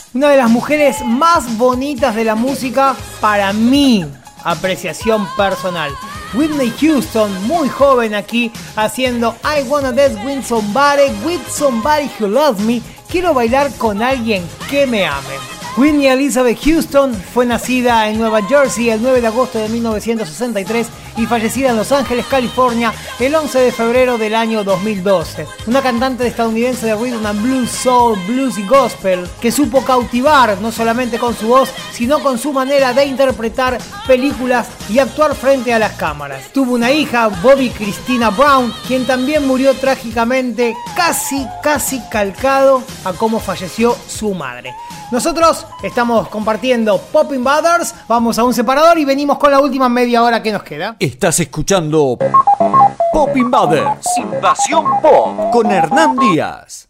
Una de las mujeres más bonitas de la música para mi apreciación personal. Whitney Houston, muy joven aquí, haciendo I Wanna Dance with somebody who loves me. Quiero bailar con alguien que me ame. Whitney Elizabeth Houston fue nacida en Nueva Jersey el 9 de agosto de 1963 y fallecida en Los Ángeles, California, el 11 de febrero del año 2012. Una cantante estadounidense de rhythm and blues, soul, blues y gospel que supo cautivar no solamente con su voz, sino con su manera de interpretar películas y actuar frente a las cámaras. Tuvo una hija, Bobby Christina Brown, quien también murió trágicamente, casi calcado a cómo falleció su madre. Nosotros estamos compartiendo Pop Invaders, vamos a un separador y venimos con la última media hora que nos queda. Estás escuchando Pop Invaders, Invasión Pop, con Hernán Díaz.